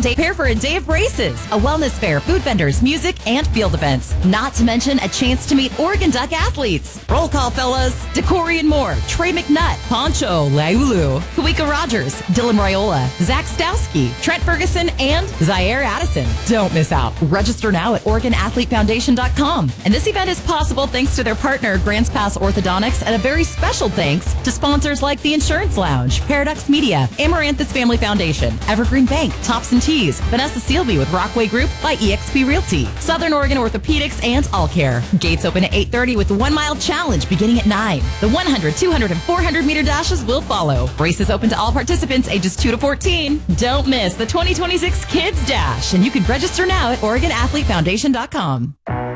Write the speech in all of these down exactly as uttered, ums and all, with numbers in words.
day, prepare for a day of races, a wellness fair, food vendors, music, and field events. Not to mention a chance to meet Oregon Duck athletes. Roll call, fellas. Decorian Moore, Trey McNutt, Poncho Laulu, Kawika Rogers, Dylan Raiola, Zach Stowski, Trent Ferguson, and Zaire Addison. Don't miss out. Register now at Oregon Athlete Foundation dot com. And this event is possible thanks to their partner, Grants Pass Orthodontics, and a very special thanks to sponsors like the Insurance Lounge, Paradox Media, Amaranthus Family Foundation, Evergreen Bank, Tops and Tees, Vanessa Sealby with Rockway Group by E X P Realty, Southern Oregon Orthopedics, and All Care. Gates open at eight thirty with the One Mile Challenge beginning at nine. The one hundred, two hundred, and four hundred meter dashes will follow. Races open to all participants ages two to fourteen. Don't miss the twenty twenty-six Kids Dash, and you can register now at Oregon Athlete Foundation dot com.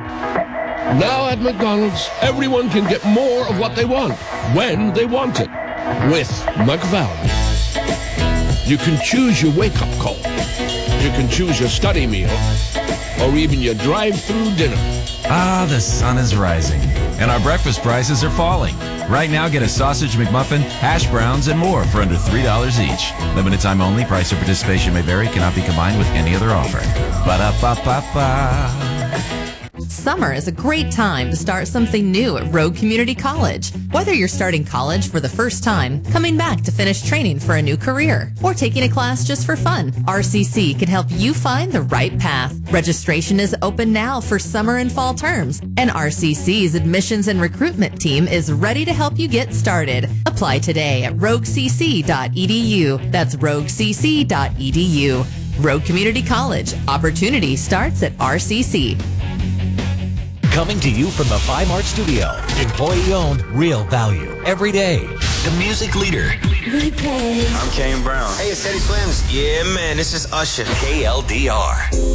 Now at McDonald's, everyone can get more of what they want, when they want it, with McValue. You can choose your wake-up call. You can choose your study meal, or even your drive-through dinner. Ah, the sun is rising, and our breakfast prices are falling. Right now, get a sausage McMuffin, hash browns, and more for under three dollars each. Limited time only. Price or participation may vary. Cannot be combined with any other offer. Ba-da-ba-ba-ba. Summer is a great time to start something new at Rogue Community College. Whether you're starting college for the first time, coming back to finish training for a new career, or taking a class just for fun, R C C can help you find the right path. Registration is open now for summer and fall terms, and R C C's admissions and recruitment team is ready to help you get started. Apply today at rogue c c dot e d u. That's rogue c c dot e d u. Rogue Community College. Opportunity starts at R C C. Coming to you from the Five Art Studio. Employee-owned, real value. Every day. The music leader. I'm Kane Brown. Hey, it's Teddy Swims. Yeah, man, this is Usher. K L D R.